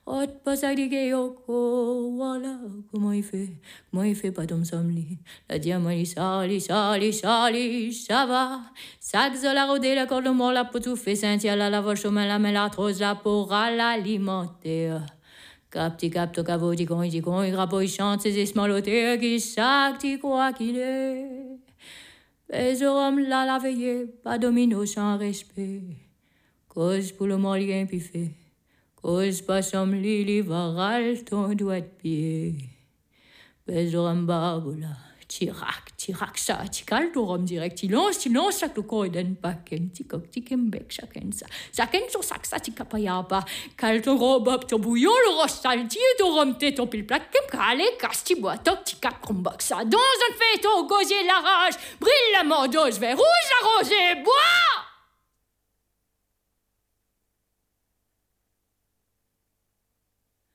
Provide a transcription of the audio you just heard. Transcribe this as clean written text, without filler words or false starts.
Ot pasadigue yoko, voilà. Comment il fait, pas d'homme sommeil. La diamant, sali, ça va. Sac de la rodée, la corde de mort, la peau tout fait, Saint-Yal, la voix chemin, la main, la trose, la pour à l'alimenter. Capti capto cavo di con, il grappò, il chante ses esmalotés, qui sac, tu crois qu'il est. Les hommes là la veillée, pas domino sans respect. Cause pour le moyen puis fait. Cause pas som lili varal ton doigt de pied. Les hommes baboula. Tirac, ça, tical, torom direct, silence, chaque le corps d'un paquet, ticoc, bec, chacun ça. Chacun sur sac, ça, ticapayaba. Cal ton robe, ton bouillon, le roche saltier, ton rhum, ton pile plaque, calé, casti, bois, toc, ticap, cromboc, ça. Dans un fait, au gosier, la rage, brille la mordeuse, vert rouge, la rosée, bois!